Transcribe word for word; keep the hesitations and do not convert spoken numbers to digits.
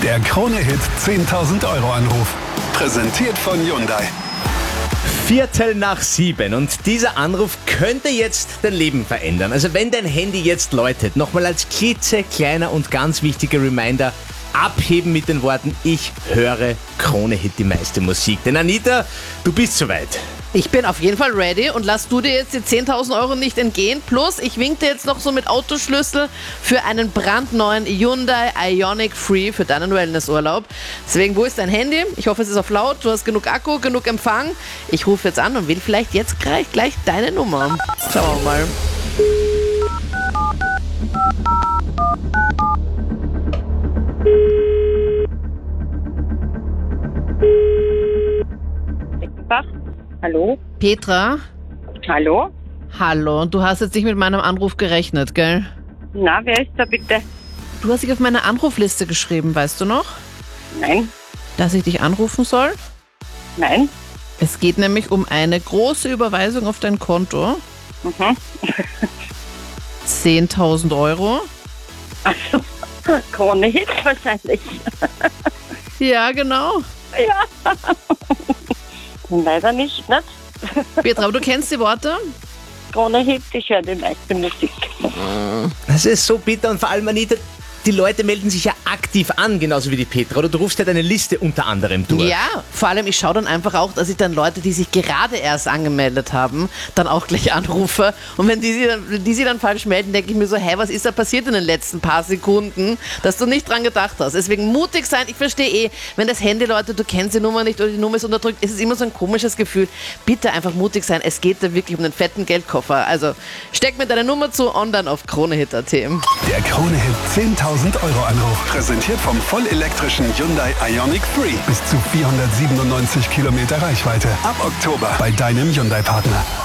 Der Krone-Hit zehntausend Euro Anruf. Präsentiert von Hyundai. Viertel nach sieben und dieser Anruf könnte jetzt dein Leben verändern. Also wenn dein Handy jetzt läutet, nochmal als klitzekleiner und ganz wichtiger Reminder, abheben mit den Worten, ich höre Krone-Hit die meiste Musik. Denn Anita, du bist soweit. Ich bin auf jeden Fall ready und lass du dir jetzt die zehntausend Euro nicht entgehen. Plus, ich wink dir jetzt noch so mit Autoschlüssel für einen brandneuen Hyundai Ioniq Free für deinen Wellnessurlaub. Deswegen, wo ist dein Handy? Ich hoffe, es ist auf laut, du hast genug Akku, genug Empfang. Ich rufe jetzt an und will vielleicht jetzt gleich, gleich deine Nummer. Schauen wir mal. Bach. Hallo? Petra? Hallo? Hallo, du hast jetzt nicht mit meinem Anruf gerechnet, gell? Na, wer ist da bitte? Du hast dich auf meine Anrufliste geschrieben, weißt du noch? Nein, Dass ich dich anrufen soll? nein. Es geht nämlich um eine große Überweisung auf dein Konto. Mhm. zehntausend Euro. Also, Krone-Hit wahrscheinlich. Ja, genau. Ja. Leider nicht, nicht? Petra, aber du kennst die Worte? Krone-Hit, ich höre die meiste Musik. Das ist so bitter und vor allem, Anita, die Leute melden sich ja aktiv an, genauso wie die Petra. Oder du rufst ja deine Liste unter anderem durch. Ja, vor allem ich schaue dann einfach auch, dass ich dann Leute, die sich gerade erst angemeldet haben, dann auch gleich anrufe. Und wenn die sie dann, wenn die sie dann falsch melden, denke ich mir so, hä, was ist da passiert in den letzten paar Sekunden, dass du nicht dran gedacht hast. Deswegen mutig sein, ich verstehe eh, wenn das Handy läutet, du kennst die Nummer nicht oder die Nummer ist unterdrückt, ist es immer so ein komisches Gefühl. Bitte einfach mutig sein, es geht da wirklich um den fetten Geldkoffer. Also steck mir deine Nummer zu, online auf kronehit punkt at. Der Krone-Hit zehntausend Euro Anruf. Präsentiert vom vollelektrischen Hyundai Ioniq Free. Bis zu vierhundertsiebenundneunzig Kilometer Reichweite. Ab Oktober bei deinem Hyundai-Partner.